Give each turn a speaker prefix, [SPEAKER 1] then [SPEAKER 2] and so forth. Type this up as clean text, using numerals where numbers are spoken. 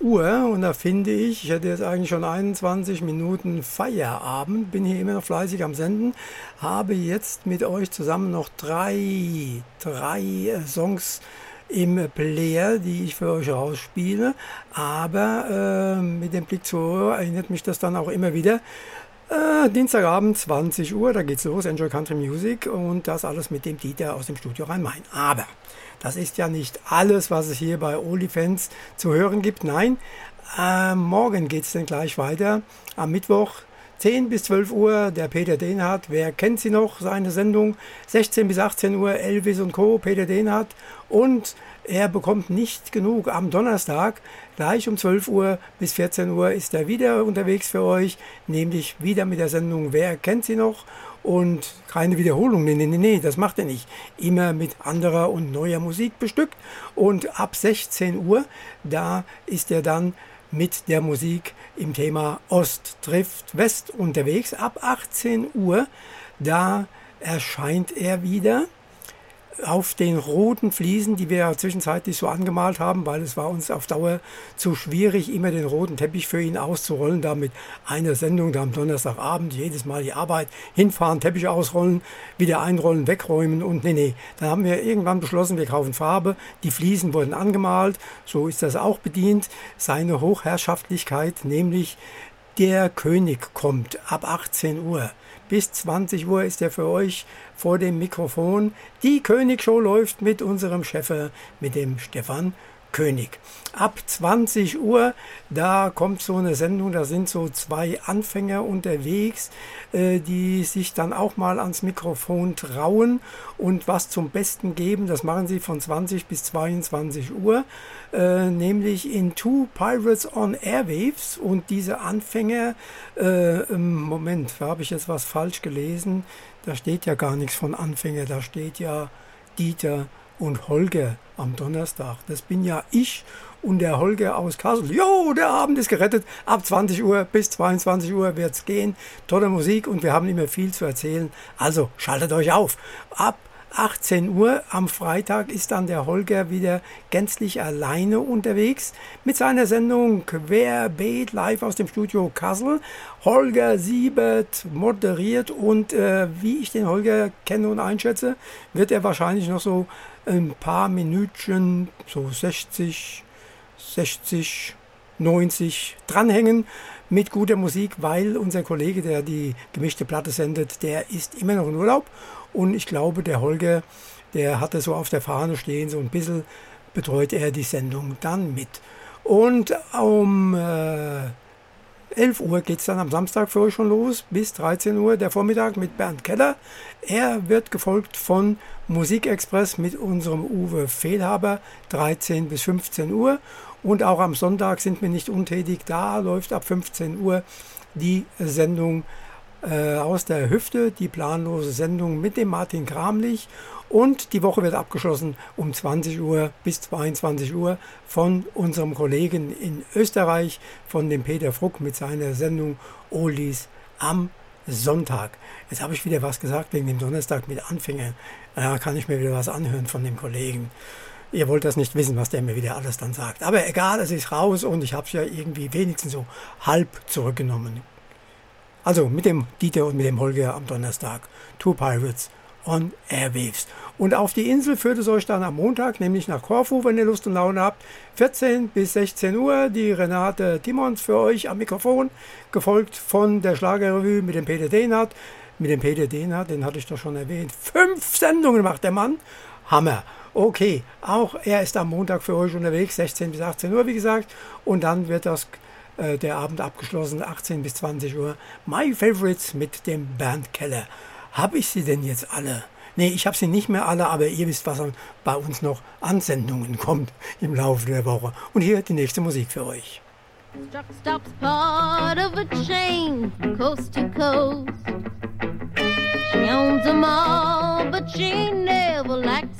[SPEAKER 1] Uhr und da finde ich hätte jetzt eigentlich schon 21 Minuten Feierabend, bin hier immer noch fleißig am Senden, habe jetzt mit euch zusammen noch drei Songs im Player, die ich für euch rausspiele, aber mit dem Blick zur Uhr erinnert mich das dann auch immer wieder. Dienstagabend 20 Uhr, da geht's los, Enjoy Country Music und das alles mit dem Dieter aus dem Studio Rhein-Main. Aber das ist ja nicht alles, was es hier bei OnlyFans zu hören gibt. Nein, morgen geht's dann gleich weiter. Am Mittwoch 10 bis 12 Uhr, der Peter Dehnhardt. Wer kennt sie noch, seine Sendung? 16 bis 18 Uhr, Elvis und Co., Peter Dehnhardt. Und er bekommt nicht genug. Am Donnerstag, gleich um 12 Uhr bis 14 Uhr, ist er wieder unterwegs für euch. Nämlich wieder mit der Sendung Wer kennt sie noch? Und keine Wiederholung, nee, das macht er nicht. Immer mit anderer und neuer Musik bestückt. Und ab 16 Uhr, da ist er dann mit der Musik im Thema Ost trifft West unterwegs. Ab 18 Uhr, da erscheint er wieder auf den roten Fliesen, die wir ja zwischenzeitlich so angemalt haben, weil es war uns auf Dauer zu schwierig, immer den roten Teppich für ihn auszurollen, da mit einer Sendung, da am Donnerstagabend, jedes Mal die Arbeit, hinfahren, Teppich ausrollen, wieder einrollen, wegräumen und nee. Dann haben wir irgendwann beschlossen, wir kaufen Farbe, die Fliesen wurden angemalt, so ist das auch bedient. Seine Hochherrschaftlichkeit, nämlich der König kommt ab 18 Uhr. Bis 20 Uhr ist er für euch vor dem Mikrofon. Die Königsshow läuft mit unserem Chef, mit dem Stefan König. Ab 20 Uhr, da kommt so eine Sendung, da sind so zwei Anfänger unterwegs, die sich dann auch mal ans Mikrofon trauen und was zum Besten geben. Das machen sie von 20 bis 22 Uhr, nämlich in Two Pirates on Airwaves. Und diese Anfänger, Moment, da habe ich jetzt was falsch gelesen. Da steht ja gar nichts von Anfänger, da steht ja Dieter und Holger am Donnerstag. Das bin ja ich und der Holger aus Kassel. Jo, der Abend ist gerettet. Ab 20 Uhr bis 22 Uhr wird's gehen. Tolle Musik und wir haben immer viel zu erzählen. Also schaltet euch auf. Ab 18 Uhr am Freitag ist dann der Holger wieder gänzlich alleine unterwegs mit seiner Sendung Querbeet live aus dem Studio Kassel. Holger Siebert moderiert und wie ich den Holger kenne und einschätze, wird er wahrscheinlich noch so ein paar Minütchen, so 60, 90 dranhängen mit guter Musik, weil unser Kollege, der die gemischte Platte sendet, der ist immer noch in Urlaub. Und ich glaube, der Holger, der hatte so auf der Fahne stehen, so ein bisschen betreut er die Sendung dann mit. Und um 11 Uhr geht es dann am Samstag für euch schon los, bis 13 Uhr der Vormittag mit Bernd Keller. Er wird gefolgt von Musikexpress mit unserem Uwe Fehlhaber, 13 bis 15 Uhr. Und auch am Sonntag sind wir nicht untätig, da läuft ab 15 Uhr die Sendung aus der Hüfte, die planlose Sendung mit dem Martin Kramlich. Und die Woche wird abgeschlossen um 20 Uhr bis 22 Uhr von unserem Kollegen in Österreich, von dem Peter Fruck mit seiner Sendung Oldies am Sonntag. Jetzt habe ich wieder was gesagt wegen dem Donnerstag mit Anfängern. Da kann ich mir wieder was anhören von dem Kollegen. Ihr wollt das nicht wissen, was der mir wieder alles dann sagt. Aber egal, es ist raus und ich habe es ja irgendwie wenigstens so halb zurückgenommen. Also mit dem Dieter und mit dem Holger am Donnerstag. Two Pirates on Airwaves. Und auf die Insel führt es euch dann am Montag, nämlich nach Korfu, wenn ihr Lust und Laune habt. 14 bis 16 Uhr die Renate Timons für euch am Mikrofon, gefolgt von der Schlagerrevue mit dem Peter Dehnhardt. Mit dem Peter Dehnhardt, den hatte ich doch schon erwähnt. 5 Sendungen macht der Mann. Hammer. Okay, auch er ist am Montag für euch unterwegs, 16 bis 18 Uhr, wie gesagt. Und dann wird das der Abend abgeschlossen, 18 bis 20 Uhr. My Favorites mit dem Bernd Keller. Habe ich sie denn jetzt alle? Nee, ich habe sie nicht mehr alle, aber ihr wisst, was bei uns noch an Sendungen kommt im Laufe der Woche. Und hier die nächste Musik für euch.
[SPEAKER 2] Truck stop's part of a chain from coast to coast. She owns them all, but she never likes